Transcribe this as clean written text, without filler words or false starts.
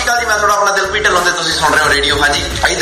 ਸ਼੍ਰੀ ਅਕਾਲ ਜੀ, ਮੈਂ ਤੁਹਾਡਾ ਆਪਣਾ ਦਿਲਪ੍ਰੀਤ ਢਿੱਲੋਂ ਤੇ ਤੁਸੀਂ ਸੁਣ ਰਹੇ ਹੋ ਰੇਡੀਓ ਹਾਂਜੀ।